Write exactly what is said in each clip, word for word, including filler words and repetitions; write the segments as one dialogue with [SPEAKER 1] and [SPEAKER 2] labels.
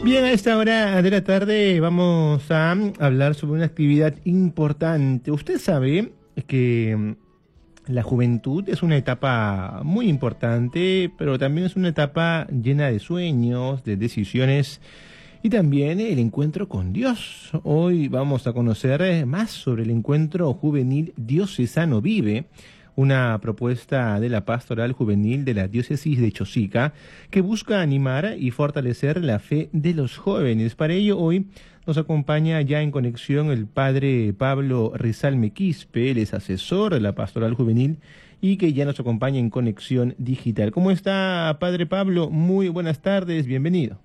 [SPEAKER 1] Bien, a esta hora de la tarde vamos a hablar sobre una actividad importante. Usted sabe que la juventud es una etapa muy importante, pero también es una etapa llena de sueños, de decisiones y también el encuentro con Dios. Hoy vamos a conocer más sobre el encuentro juvenil diocesano Vive, una propuesta de la Pastoral Juvenil de la Diócesis de Chosica que busca animar y fortalecer la fe de los jóvenes. Para ello, hoy nos acompaña ya en conexión el padre Pablo Rizalme Quispe, él es asesor de la Pastoral Juvenil y que ya nos acompaña en conexión digital. ¿Cómo está, padre Pablo? Muy buenas tardes, bienvenido.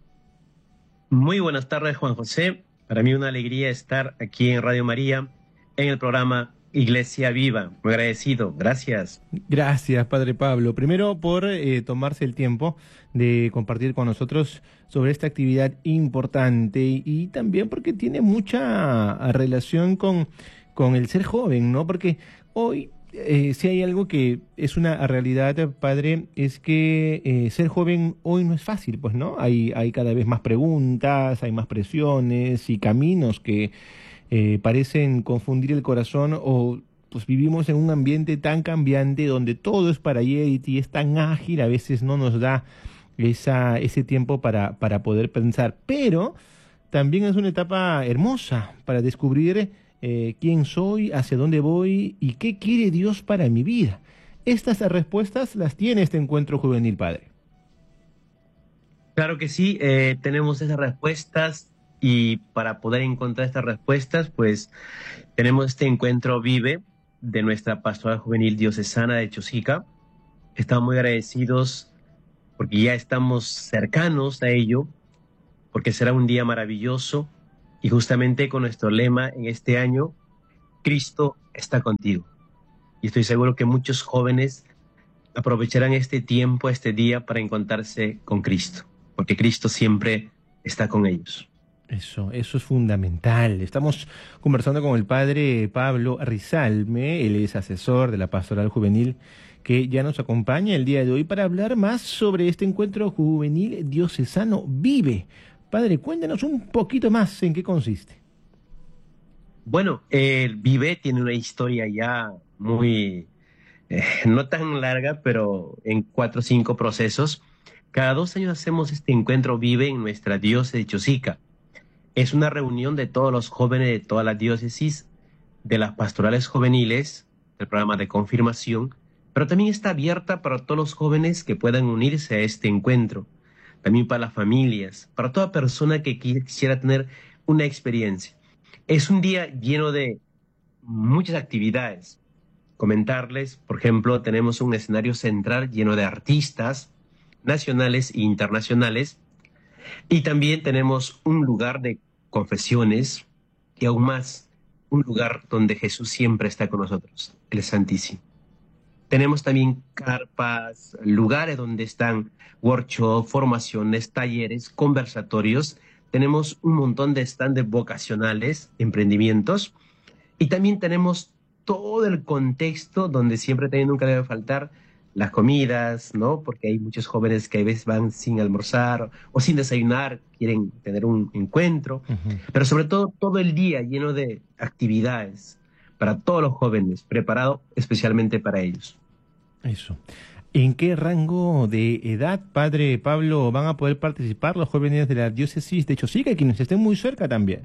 [SPEAKER 2] Muy buenas tardes, Juan José. Para mí una alegría estar aquí en Radio María, en el programa Iglesia Viva. Muy agradecido. Gracias.
[SPEAKER 1] Gracias, padre Pablo. Primero por eh, tomarse el tiempo de compartir con nosotros sobre esta actividad importante y, y también porque tiene mucha relación con, con el ser joven, ¿no? Porque hoy, eh, si hay algo que es una realidad, padre, es que eh, ser joven hoy no es fácil, pues, ¿no? Hay, hay cada vez más preguntas, hay más presiones y caminos que Eh, parecen confundir el corazón o pues vivimos en un ambiente tan cambiante donde todo es para ayer y es tan ágil, a veces no nos da esa, ese tiempo para, para poder pensar, pero también es una etapa hermosa para descubrir eh, quién soy, hacia dónde voy y qué quiere Dios para mi vida. Estas respuestas las tiene este encuentro juvenil, padre.
[SPEAKER 2] Claro que sí, eh, tenemos esas respuestas. Y para poder encontrar estas respuestas, pues tenemos este encuentro Vive de nuestra Pastoral Juvenil Diocesana de Chosica. Estamos muy agradecidos porque ya estamos cercanos a ello, porque será un día maravilloso y justamente con nuestro lema en este año, Cristo está contigo. Y estoy seguro que muchos jóvenes aprovecharán este tiempo, este día para encontrarse con Cristo, porque Cristo siempre está con ellos.
[SPEAKER 1] Eso, eso es fundamental. Estamos conversando con el padre Pablo Rizalme, él es asesor de la Pastoral Juvenil, que ya nos acompaña el día de hoy para hablar más sobre este encuentro juvenil diocesano Vive. Padre, cuéntenos un poquito más en qué consiste.
[SPEAKER 2] Bueno, el Vive tiene una historia ya muy, eh, no tan larga, pero en cuatro o cinco procesos. Cada dos años hacemos este encuentro Vive en nuestra diócesis de Chosica. Es una reunión de todos los jóvenes de toda la diócesis, de las pastorales juveniles, del programa de confirmación, pero también está abierta para todos los jóvenes que puedan unirse a este encuentro, también para las familias, para toda persona que quisiera tener una experiencia. Es un día lleno de muchas actividades. Comentarles, por ejemplo, tenemos un escenario central lleno de artistas nacionales e internacionales, y también tenemos un lugar de confesiones y aún más, un lugar donde Jesús siempre está con nosotros, el Santísimo. Tenemos también carpas, lugares donde están workshops, formaciones, talleres, conversatorios. Tenemos un montón de stands vocacionales, emprendimientos, y también tenemos todo el contexto donde siempre también nunca debe faltar las comidas, ¿no? Porque hay muchos jóvenes que a veces van sin almorzar o sin desayunar, quieren tener un encuentro, uh-huh. Pero sobre todo todo el día lleno de actividades para todos los jóvenes, preparado especialmente para ellos.
[SPEAKER 1] Eso. ¿En qué rango de edad, padre Pablo, van a poder participar los jóvenes de la diócesis de Chosica y quienes estén muy cerca también?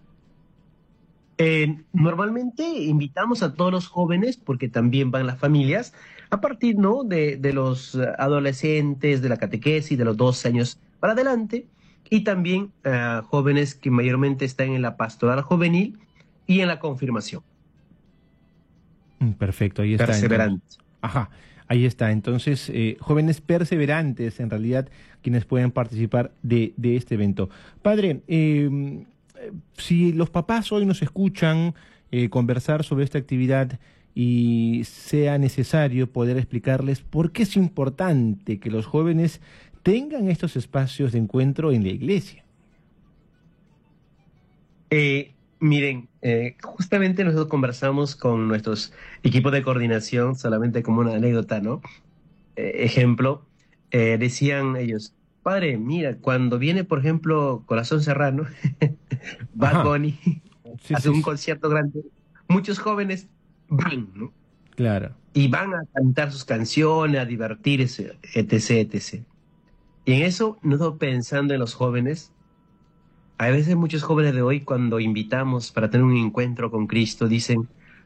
[SPEAKER 2] Eh, normalmente invitamos a todos los jóvenes, porque también van las familias, a partir, ¿no?, de, de los adolescentes, de la catequesis, de los doce años para adelante, y también uh, jóvenes que mayormente están en la pastoral juvenil y en la confirmación.
[SPEAKER 1] Perfecto, ahí está.
[SPEAKER 2] Perseverantes.
[SPEAKER 1] Entonces, ajá, ahí está. Entonces, eh, jóvenes perseverantes, en realidad, quienes pueden participar de, de este evento. Padre, eh, si los papás hoy nos escuchan eh, conversar sobre esta actividad y sea necesario poder explicarles por qué es importante que los jóvenes tengan estos espacios de encuentro en la iglesia.
[SPEAKER 2] Eh, miren, eh, justamente nosotros conversamos con nuestros equipos de coordinación, solamente como una anécdota, ¿no? Eh, ejemplo, eh, decían ellos, Padre, mira, cuando viene, por ejemplo, Corazón Serrano, Bad
[SPEAKER 1] Ajá,
[SPEAKER 2] Bunny,
[SPEAKER 1] sí,
[SPEAKER 2] hace
[SPEAKER 1] sí,
[SPEAKER 2] un
[SPEAKER 1] sí,
[SPEAKER 2] concierto grande, muchos jóvenes van, ¿no?
[SPEAKER 1] claro.
[SPEAKER 2] Y van a cantar sus canciones, a divertirse, etc, etcétera. Y en eso, no estoy pensando en los jóvenes. A veces muchos jóvenes de hoy, cuando invitamos para tener un encuentro con Cristo, dicen,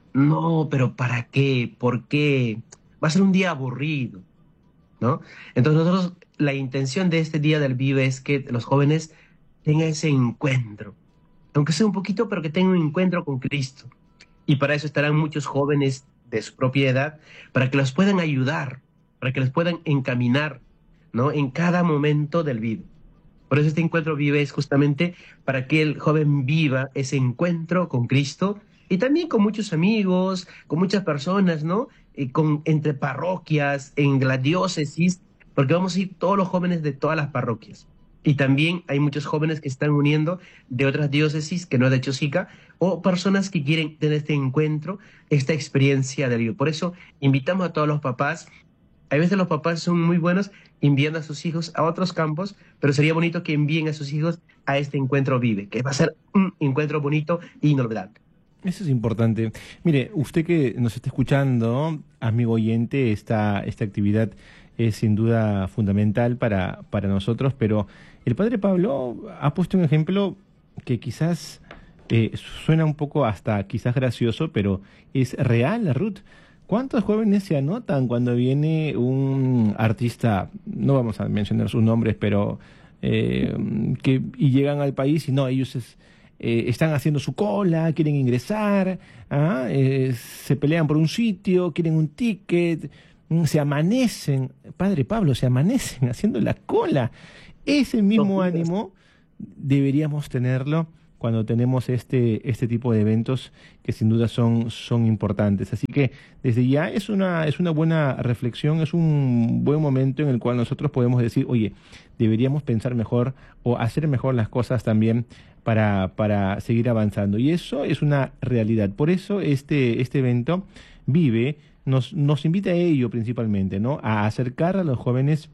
[SPEAKER 2] no, pero ¿para qué? ¿Por qué? Va a ser un día aburrido, ¿no? Entonces nosotros, la intención de este Día del Vive es que los jóvenes tengan ese encuentro, aunque sea un poquito, pero que tengan un encuentro con Cristo. Y para eso estarán muchos jóvenes de su propia edad, para que los puedan ayudar, para que los puedan encaminar, ¿no? En cada momento del Vive. Por eso este encuentro vive es justamente para que el joven viva ese encuentro con Cristo y también con muchos amigos, con muchas personas, ¿no? Y con, entre parroquias, en la diócesis, porque vamos a ir todos los jóvenes de todas las parroquias. Y también hay muchos jóvenes que están uniendo de otras diócesis que no es de Chosica, o personas que quieren tener este encuentro, esta experiencia de Dios. Por eso invitamos a todos los papás. A veces los papás son muy buenos enviando a sus hijos a otros campos, pero sería bonito que envíen a sus hijos a este encuentro Vive, que va a ser un encuentro bonito e inolvidable.
[SPEAKER 1] Eso es importante. Mire, usted que nos está escuchando, amigo oyente, esta, esta actividad es sin duda fundamental para, para nosotros, pero el padre Pablo ha puesto un ejemplo que quizás eh, suena un poco hasta quizás gracioso, pero es real, Ruth. ¿Cuántos jóvenes se anotan cuando viene un artista, no vamos a mencionar sus nombres, pero eh, que y llegan al país y no, ellos es- eh, están haciendo su cola, quieren ingresar, ¿ah? Eh, se pelean por un sitio, quieren un ticket, mm, se amanecen, padre Pablo, se amanecen haciendo la cola. Ese
[SPEAKER 2] Dos
[SPEAKER 1] mismo
[SPEAKER 2] días.
[SPEAKER 1] ánimo deberíamos tenerlo cuando tenemos este, este tipo de eventos que sin duda son, son importantes. Así que desde ya es una, es una buena reflexión, es un buen momento en el cual nosotros podemos decir, oye, deberíamos pensar mejor o hacer mejor las cosas también para, para seguir avanzando. Y eso es una realidad. Por eso este, este evento Vive nos, nos invita a ello principalmente, ¿no? A acercar a los jóvenes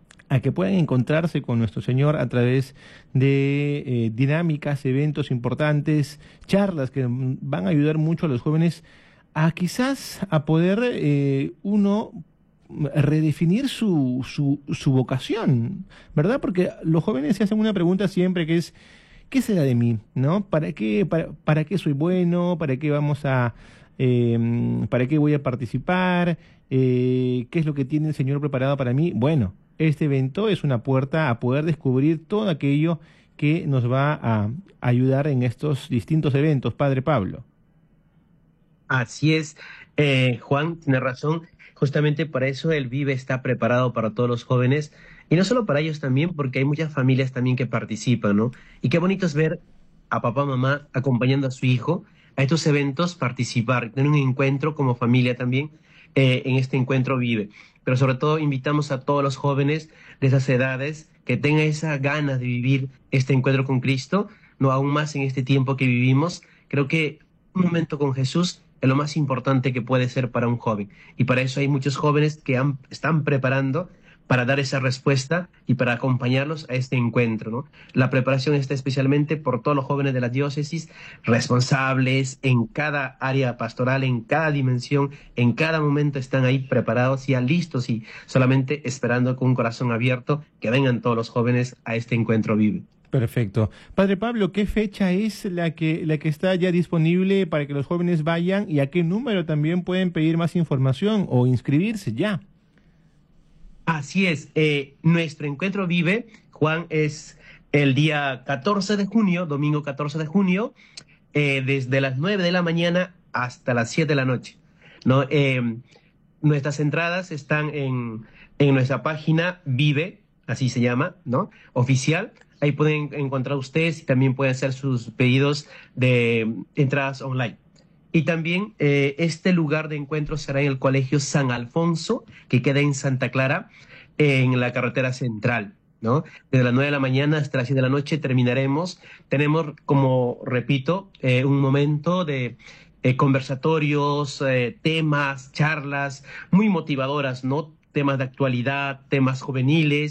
[SPEAKER 1] a que puedan encontrarse con nuestro Señor a través de eh, dinámicas, eventos importantes, charlas que mm, van a ayudar mucho a los jóvenes a quizás a poder eh, uno mm, redefinir su, su, su vocación, ¿verdad? Porque los jóvenes se hacen una pregunta siempre que es, ¿qué será de mí? ¿No? ¿Para qué, para, para qué soy bueno? ¿Para qué vamos a, eh, para qué voy a participar? Eh, ¿qué es lo que tiene el Señor preparado para mí? Bueno, este evento es una puerta a poder descubrir todo aquello que nos va a ayudar en estos distintos eventos, Padre Pablo.
[SPEAKER 2] Así es, eh, Juan tiene razón. Justamente para eso el Vive está preparado para todos los jóvenes y no solo para ellos también, porque hay muchas familias también que participan, ¿no? Y qué bonito es ver a papá, mamá acompañando a su hijo a estos eventos, participar, tener un encuentro como familia también eh, en este encuentro Vive. Pero sobre todo invitamos a todos los jóvenes de esas edades que tengan esas ganas de vivir este encuentro con Cristo, no aún más en este tiempo que vivimos. Creo que un momento con Jesús es lo más importante que puede ser para un joven. Y para eso hay muchos jóvenes que han- están preparando para dar esa respuesta y para acompañarlos a este encuentro, ¿no? La preparación está especialmente por todos los jóvenes de la diócesis, responsables en cada área pastoral, en cada dimensión, en cada momento están ahí preparados, ya listos y solamente esperando con un corazón abierto que vengan todos los jóvenes a este encuentro vivo.
[SPEAKER 1] Perfecto. Padre Pablo, ¿qué fecha es la que, la que está ya disponible para que los jóvenes vayan y a qué número también pueden pedir más información o inscribirse ya?
[SPEAKER 2] Así es, eh, nuestro encuentro vive, Juan, es el día catorce de junio, domingo catorce de junio, eh, desde las nueve de la mañana hasta las siete de la noche, ¿no? Eh, nuestras entradas están en, en nuestra página Vive, así se llama, ¿no? Oficial. Ahí pueden encontrar ustedes y también pueden hacer sus pedidos de entradas online. Y también eh, este lugar de encuentro será en el Colegio San Alfonso, que queda en Santa Clara, en la carretera central, ¿no? Desde las nueve de la mañana hasta las siete de la noche terminaremos. Tenemos, como repito, eh, un momento de eh, conversatorios, eh, temas, charlas muy motivadoras, ¿no? Temas de actualidad, temas juveniles,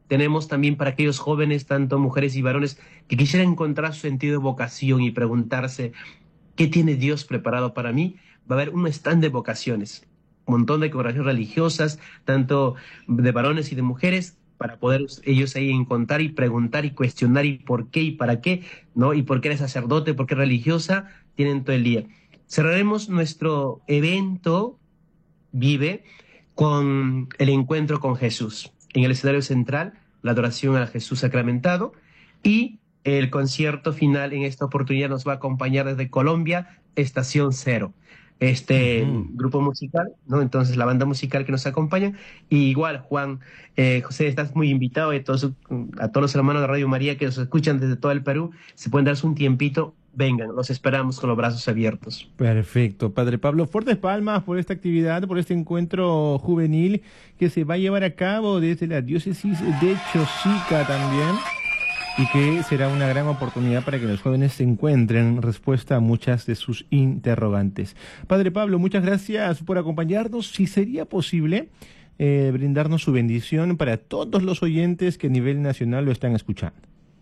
[SPEAKER 2] tenemos también para aquellos jóvenes, tanto mujeres y varones, que quisieran encontrar su sentido de vocación y preguntarse, ¿qué tiene Dios preparado para mí? Va a haber un stand de vocaciones, un montón de congregaciones religiosas, tanto de varones y de mujeres, para poder ellos ahí encontrar y preguntar y cuestionar y por qué y para qué, ¿no? Y por qué eres sacerdote, por qué religiosa, tienen todo el día. Cerraremos nuestro evento Vive con el encuentro con Jesús. En el escenario central, la adoración a Jesús sacramentado, y el concierto final en esta oportunidad nos va a acompañar desde Colombia, Estación Cero. Este uh-huh. grupo musical, ¿no? Entonces la banda musical que nos acompaña, y igual Juan, eh, José, estás muy invitado, y todos, a todos los hermanos de Radio María que nos escuchan desde todo el Perú, se pueden darse un tiempito, vengan, los esperamos con los brazos abiertos.
[SPEAKER 1] Perfecto, Padre Pablo, fuertes palmas por esta actividad, por este encuentro juvenil que se va a llevar a cabo desde la diócesis de Chosica también, y que será una gran oportunidad para que los jóvenes se encuentren respuesta a muchas de sus interrogantes. Padre Pablo, muchas gracias por acompañarnos. Si sería posible eh, brindarnos su bendición para todos los oyentes que a nivel nacional lo están escuchando.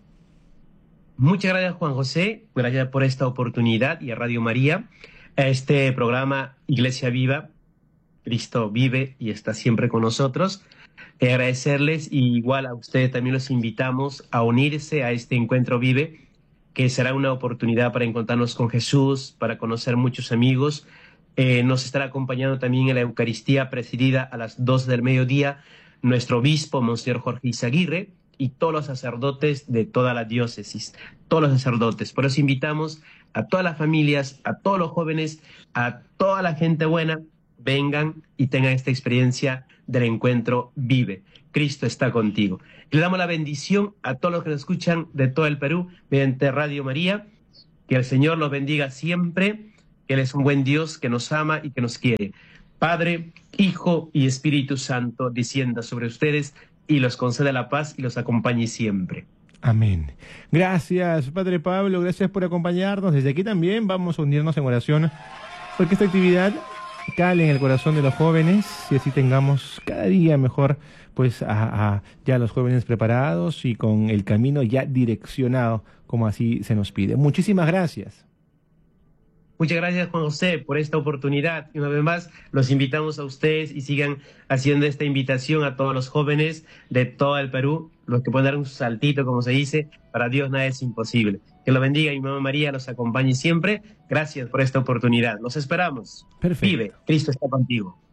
[SPEAKER 2] Muchas gracias, Juan José, gracias por esta oportunidad, y a Radio María, a este programa Iglesia Viva. Cristo vive y está siempre con nosotros. Eh, agradecerles, y igual a ustedes también los invitamos a unirse a este encuentro Vive, que será una oportunidad para encontrarnos con Jesús, para conocer muchos amigos. Eh, nos estará acompañando también en la Eucaristía, presidida a las dos del mediodía, nuestro obispo, Monseñor Jorge Izaguirre, y todos los sacerdotes de toda la diócesis, todos los sacerdotes. Por eso invitamos a todas las familias, a todos los jóvenes, a toda la gente buena, vengan y tengan esta experiencia del encuentro Vive. Cristo está contigo. Le damos la bendición a todos los que nos escuchan de todo el Perú mediante Radio María. Que el Señor los bendiga siempre, que Él es un buen Dios que nos ama y que nos quiere. Padre, Hijo y Espíritu Santo, descienda sobre ustedes y los conceda la paz y los acompañe siempre.
[SPEAKER 1] Amén. Gracias, Padre Pablo, gracias por acompañarnos. Desde aquí también vamos a unirnos en oración, porque esta actividad cale en el corazón de los jóvenes, y así tengamos cada día mejor pues a, a ya los jóvenes preparados y con el camino ya direccionado, como así se nos pide. Muchísimas gracias.
[SPEAKER 2] Muchas gracias, Juan José, por esta oportunidad. Y una vez más, los invitamos a ustedes, y sigan haciendo esta invitación a todos los jóvenes de todo el Perú, los que pueden dar un saltito, como se dice. Para Dios nada es imposible. Que lo bendiga, y Mamá María los acompañe siempre. Gracias por esta oportunidad. Los esperamos.
[SPEAKER 1] Perfecto.
[SPEAKER 2] Vive, Cristo está contigo.